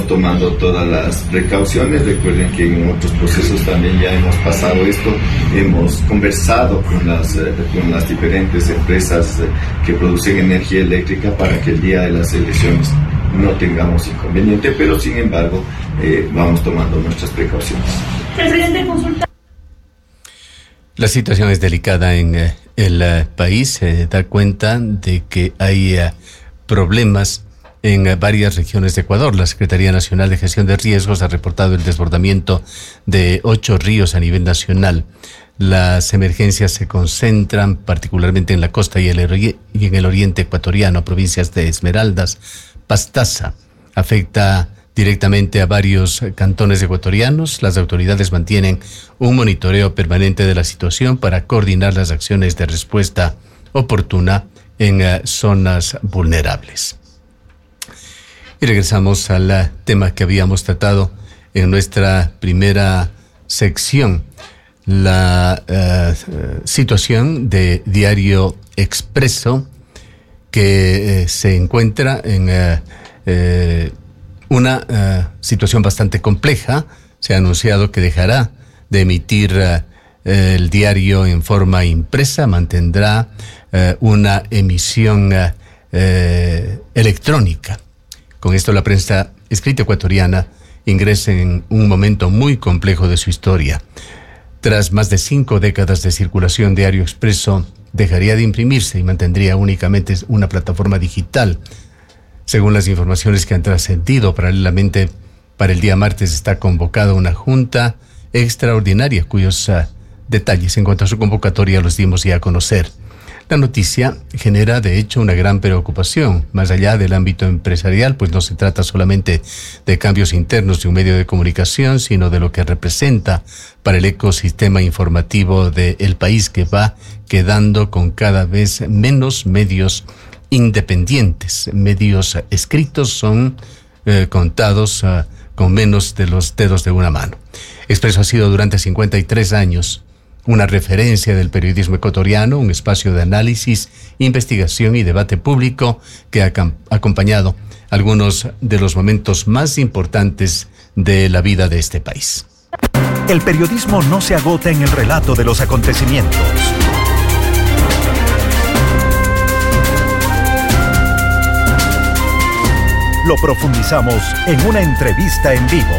tomando todas las precauciones. Recuerden que en otros procesos también ya hemos pasado esto, hemos conversado con las diferentes empresas que producen energía eléctrica para que el día de las elecciones no tengamos inconveniente, pero sin embargo vamos tomando nuestras precauciones. Presidente, consulta. La situación es delicada en el país. Se da cuenta de que hay problemas en varias regiones de Ecuador. La Secretaría Nacional de Gestión de Riesgos ha reportado el desbordamiento de 8 ríos a nivel nacional. Las emergencias se concentran particularmente en la costa y en el oriente ecuatoriano, provincias de Esmeraldas, Pastaza. Afecta directamente a varios cantones ecuatorianos. Las autoridades mantienen un monitoreo permanente de la situación para coordinar las acciones de respuesta oportuna en zonas vulnerables. Y regresamos al tema que habíamos tratado en nuestra primera sección, la situación de Diario Expreso, que se encuentra en una situación bastante compleja. Se ha anunciado que dejará de emitir el diario en forma impresa, mantendrá una emisión electrónica. Con esto la prensa escrita ecuatoriana ingresa en un momento muy complejo de su historia. Tras más de 5 décadas de circulación, Diario Expreso dejaría de imprimirse y mantendría únicamente una plataforma digital. Según las informaciones que han trascendido, paralelamente para el día martes está convocada una junta extraordinaria cuyos detalles en cuanto a su convocatoria los dimos ya a conocer. La noticia genera de hecho una gran preocupación, más allá del ámbito empresarial, pues no se trata solamente de cambios internos de un medio de comunicación, sino de lo que representa para el ecosistema informativo del país, que va quedando con cada vez menos medios independientes. Medios escritos son contados con menos de los dedos de una mano. Expreso ha sido durante 53 años una referencia del periodismo ecuatoriano, un espacio de análisis, investigación y debate público que ha acompañado algunos de los momentos más importantes de la vida de este país. El periodismo no se agota en el relato de los acontecimientos. Lo profundizamos en una entrevista en vivo.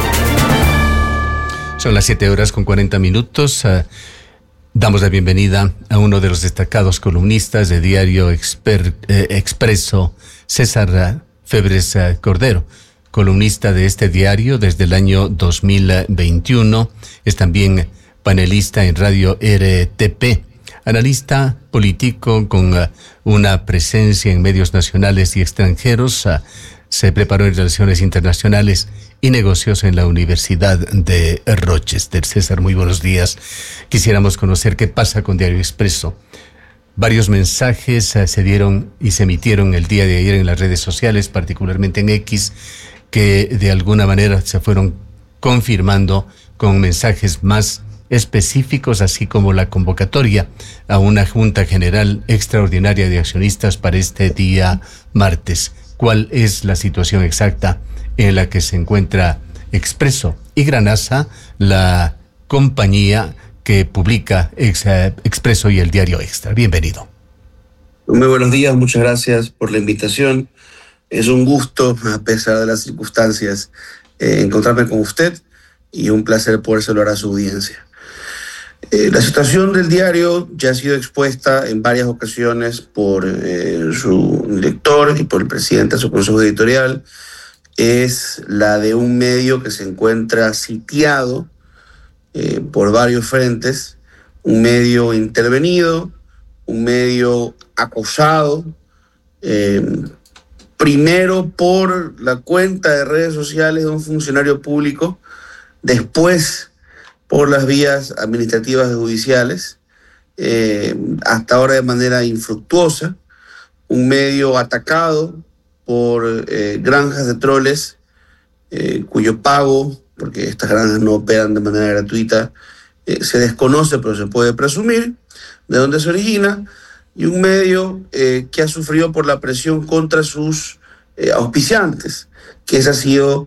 Son las 7:40. Damos la bienvenida a uno de los destacados columnistas de Diario Expreso, César Febres Cordero. Columnista de este diario desde el año 2021. Es también panelista en Radio RTP. Analista político con una presencia en medios nacionales y extranjeros. Se preparó en Relaciones Internacionales y negocios en la Universidad de Rochester. César, muy buenos días. Quisiéramos conocer qué pasa con Diario Expreso. Varios mensajes se dieron y se emitieron el día de ayer en las redes sociales, particularmente en X, que de alguna manera se fueron confirmando con mensajes más específicos, así como la convocatoria a una Junta General Extraordinaria de Accionistas para este día martes. ¿Cuál es la situación exacta en la que se encuentra Expreso y Granasa, la compañía que publica Expreso y el Diario Extra? Bienvenido. Muy buenos días, muchas gracias por la invitación. Es un gusto, a pesar de las circunstancias, encontrarme con usted y un placer poder saludar a su audiencia. La situación del diario ya ha sido expuesta en varias ocasiones por su director y por el presidente de su consejo editorial. Es la de un medio que se encuentra sitiado por varios frentes, un medio intervenido, un medio acosado, primero por la cuenta de redes sociales de un funcionario público, después por las vías administrativas y judiciales, hasta ahora de manera infructuosa, un medio atacado por granjas de troles, cuyo pago, porque estas granjas no operan de manera gratuita, se desconoce, pero se puede presumir de dónde se origina, y un medio que ha sufrido por la presión contra sus auspiciantes, que esa ha sido